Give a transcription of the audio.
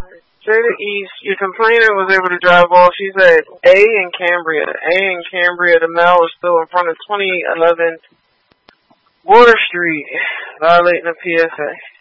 Jada East, your complainant was able to drive off. She's at A in Cambria. A in Cambria, the male is still in front of 2011 Water Street, violating the PSA.